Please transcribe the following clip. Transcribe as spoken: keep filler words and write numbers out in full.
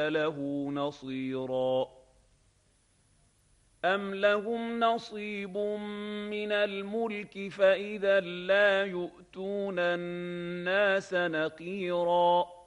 له نصيرا أم لهم نصيب من الملك فإذا لا يؤتون الناس نقيرا